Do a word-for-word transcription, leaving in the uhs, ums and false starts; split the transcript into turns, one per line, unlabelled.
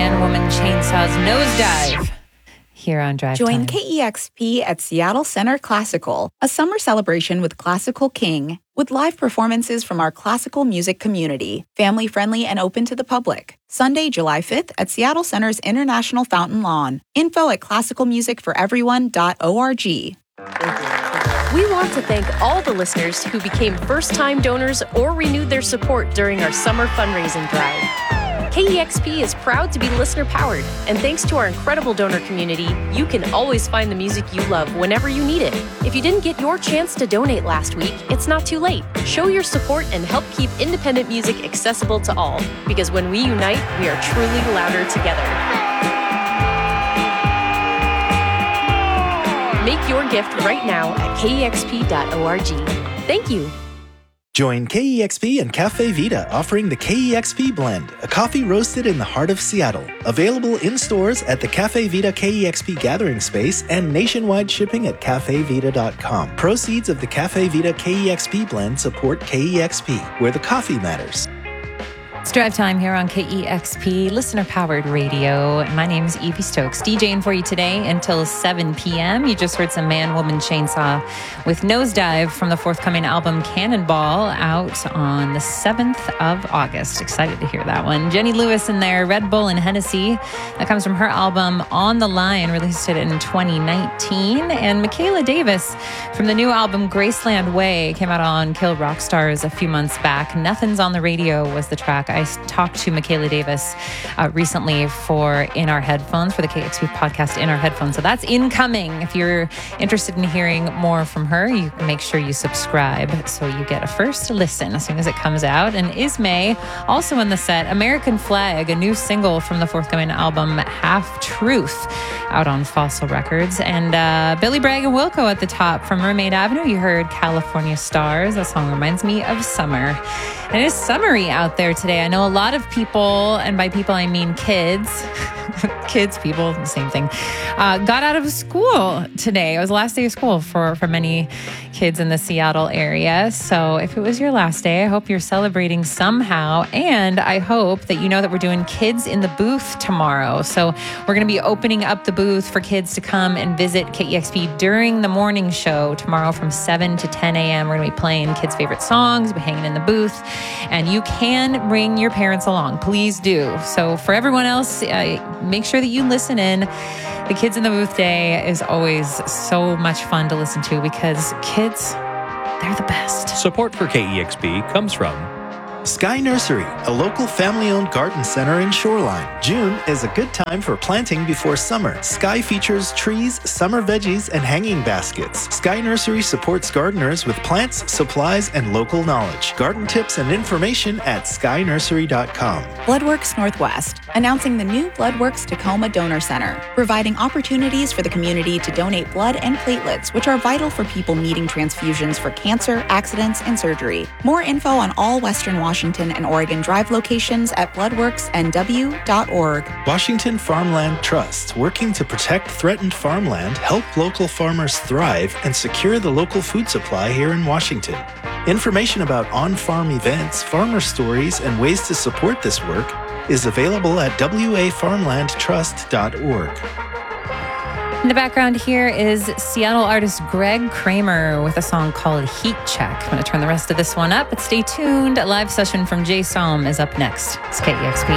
Man Woman Chainsaws Nosedive here on Drive
Join
Time.
K E X P at Seattle Center Classical, a summer celebration with Classical King, with live performances from our classical music community, family-friendly and open to the public. Sunday, July fifth at Seattle Center's International Fountain Lawn. Info at classical music for everyone dot org.
We want to thank all the listeners who became first-time donors or renewed their support during our summer fundraising drive. K E X P is proud to be listener-powered, and thanks to our incredible donor community, you can always find the music you love whenever you need it. If you didn't get your chance to donate last week, it's not too late. Show your support and help keep independent music accessible to all, because when we unite, we are truly louder together. Make your gift right now at K E X P dot org. Thank you.
Join K E X P and Cafe Vita offering the K E X P Blend, a coffee roasted in the heart of Seattle. Available in stores at the Cafe Vita K E X P Gathering Space and nationwide shipping at cafe vita dot com. Proceeds of the Cafe Vita K E X P Blend support K E X P, where the coffee matters.
It's Drive Time here on K E X P, listener-powered radio. My name's Evie Stokes, DJing for you today until seven p.m. You just heard some Man Woman Chainsaw with Nosedive from the forthcoming album Cannonball, out on the seventh of August. Excited to hear that one. Jenny Lewis in there, Red Bull and Hennessy. That comes from her album On the Line, released it in twenty nineteen. And Michaela Davis from the new album Graceland Way, came out on Kill Rock Stars a few months back. Nothing's on the Radio was the track. I talked to Michaela Davis uh, recently for In Our Headphones, for the K X P podcast In Our Headphones. So that's incoming. If you're interested in hearing more from her, you can make sure you subscribe so you get a first listen as soon as it comes out. And Ismay, also in the set, American Flag, a new single from the forthcoming album Half Truth, out on Fossil Records. And uh, Billy Bragg and Wilco at the top from Mermaid Avenue. You heard California Stars. That song reminds me of summer. And it is summery out there today. I know a lot of people, and by people I mean kids, kids, people, the same thing, uh, got out of school today. It was the last day of school for, for many kids in the Seattle area. So if it was your last day, I hope you're celebrating somehow. And I hope that you know that we're doing Kids in the Booth tomorrow. So we're going to be opening up the booth for kids to come and visit K E X P during the morning show tomorrow from seven to ten a.m. We're going to be playing kids' favorite songs, be hanging in the booth. And you can bring your parents along. Please do. So for everyone else, uh, make sure that you listen in. The Kids in the Booth Day is always so much fun to listen to because kids, they're the best.
Support for K E X P comes from
Sky Nursery, a local family-owned garden center in Shoreline. June is a good time for planting before summer. Sky features trees, summer veggies, and hanging baskets. Sky Nursery supports gardeners with plants, supplies, and local knowledge. Garden tips and information at sky nursery dot com.
Bloodworks Northwest, announcing the new Bloodworks Tacoma Donor Center, providing opportunities for the community to donate blood and platelets, which are vital for people needing transfusions for cancer, accidents, and surgery. More info on all Western Washington and Oregon Drive locations at bloodworks n w dot org.
Washington Farmland Trust, working to protect threatened farmland, help local farmers thrive, and secure the local food supply here in Washington. Information about on-farm events, farmer stories, and ways to support this work is available at w a farmland trust dot org.
In the background here is Seattle artist Greg Kramer with a song called Heat Check. I'm going to turn the rest of this one up, but stay tuned. A live session from Jay Som is up next. It's K E X P.